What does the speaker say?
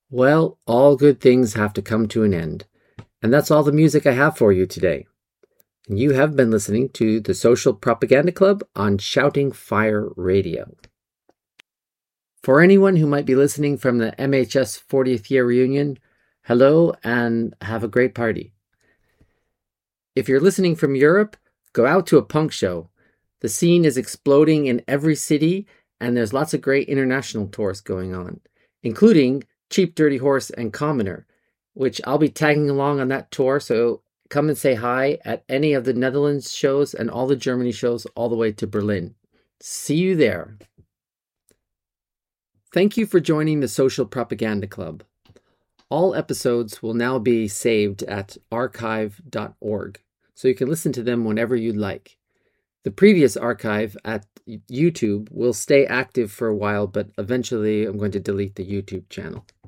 Well, all good things have to come to an end. And that's all the music I have for you today. And you have been listening to the Social Propaganda Club on Shouting Fire Radio. For anyone who might be listening from the MHS 40th year reunion, hello and have a great party. If you're listening from Europe, go out to a punk show. The scene is exploding in every city, and there's lots of great international tours going on, including Cheap Dirty Horse and Commoner, which I'll be tagging along on that tour, so come and say hi at any of the Netherlands shows and all the Germany shows all the way to Berlin. See you there. Thank you for joining the Social Propaganda Club. All episodes will now be saved at archive.org, so you can listen to them whenever you'd like. The previous archive at YouTube will stay active for a while, but eventually I'm going to delete the YouTube channel.